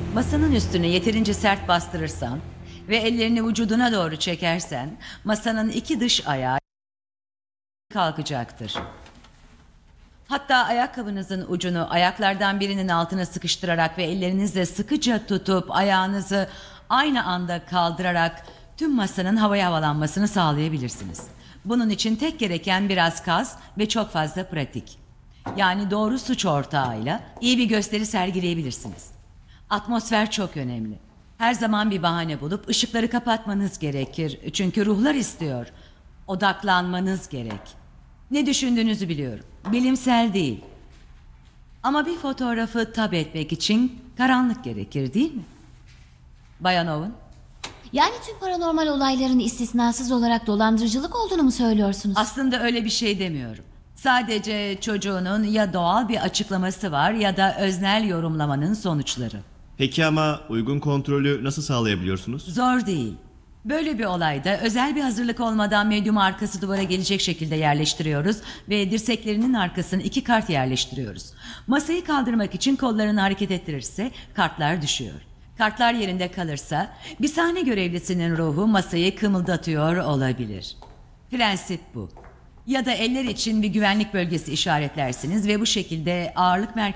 Masanın üstüne yeterince sert bastırırsan ve ellerini vücuduna doğru çekersen masanın iki dış ayağı kalkacaktır. Hatta ayakkabınızın ucunu ayaklardan birinin altına sıkıştırarak ve ellerinizle sıkıca tutup ayağınızı aynı anda kaldırarak tüm masanın havaya havalanmasını sağlayabilirsiniz. Bunun için tek gereken biraz kas ve çok fazla pratik. Yani doğru suç ortağıyla iyi bir gösteri sergileyebilirsiniz. Atmosfer çok önemli. Her zaman bir bahane bulup ışıkları kapatmanız gerekir. Çünkü ruhlar istiyor. Odaklanmanız gerek. Ne düşündüğünüzü biliyorum. Bilimsel değil. Ama bir fotoğrafı tab etmek için karanlık gerekir, değil mi? Bayan Owen, Yani tüm paranormal olayların istisnasız olarak dolandırıcılık olduğunu mu söylüyorsunuz? aslında öyle bir şey demiyorum. Sadece çocuğunun ya doğal bir açıklaması var ya da öznel yorumlamanın sonuçları. Peki ama uygun kontrolü nasıl sağlayabiliyorsunuz? Zor değil. Böyle bir olayda özel bir hazırlık olmadan medyumu arkası duvara gelecek şekilde yerleştiriyoruz ve dirseklerinin arkasına 2 kart yerleştiriyoruz. Masayı kaldırmak için kollarını hareket ettirirse kartlar düşüyor. Kartlar yerinde kalırsa bir sahne görevlisinin ruhu masayı kımıldatıyor olabilir. Prensip bu. Ya da eller için bir güvenlik bölgesi işaretlersiniz ve bu şekilde ağırlık merkezi